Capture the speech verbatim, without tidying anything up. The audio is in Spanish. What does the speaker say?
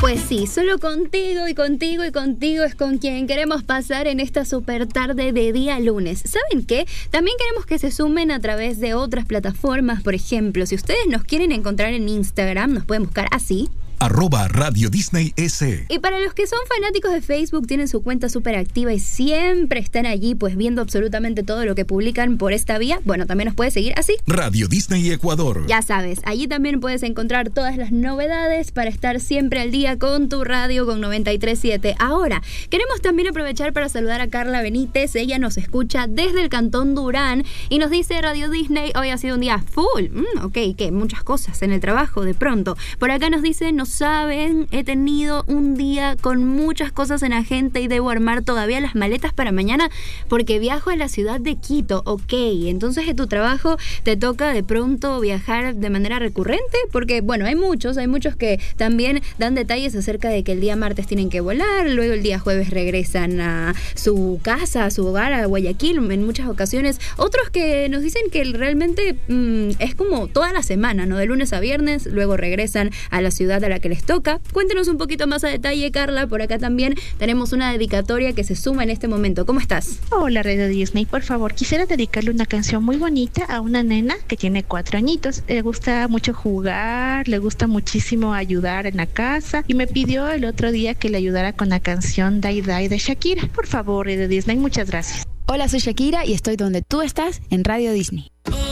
Pues sí, solo contigo y contigo y contigo es con quien queremos pasar en esta super tarde de día lunes. ¿Saben qué? También queremos que se sumen a través de otras plataformas. Por ejemplo, si ustedes nos quieren encontrar en Instagram, nos pueden buscar así. Arroba Radio Disney S. Y para los que son fanáticos de Facebook, tienen su cuenta súper activa y siempre están allí pues viendo absolutamente todo lo que publican por esta vía. Bueno, también nos puedes seguir así. Radio Disney Ecuador. Ya sabes, allí también puedes encontrar todas las novedades para estar siempre al día con tu radio con noventa y tres punto siete. Ahora, queremos también aprovechar para saludar a Carla Benítez. Ella nos escucha desde el Cantón Durán y nos dice: Radio Disney, hoy ha sido un día full. Mm, ok, que muchas cosas en el trabajo de pronto. Por acá nos dice: no saben, he tenido un día con muchas cosas en agenda y debo armar todavía las maletas para mañana porque viajo a la ciudad de Quito. Ok, entonces en tu trabajo te toca de pronto viajar de manera recurrente, porque bueno, hay muchos, hay muchos que también dan detalles acerca de que el día martes tienen que volar, luego el día jueves regresan a su casa, a su hogar, a Guayaquil en muchas ocasiones. Otros que nos dicen que realmente mmm, es como toda la semana, ¿no? De lunes a viernes, luego regresan a la ciudad a la que les toca. Cuéntenos un poquito más a detalle, Carla. Por acá también tenemos una dedicatoria que se suma en este momento. ¿Cómo estás? Hola, Radio Disney. Por favor, quisiera dedicarle una canción muy bonita a una nena que tiene cuatro añitos. Le gusta mucho jugar, le gusta muchísimo ayudar en la casa y me pidió el otro día que le ayudara con la canción Die Die de Shakira. Por favor, Radio Disney, muchas gracias. Hola, soy Shakira y estoy donde tú estás en Radio Disney.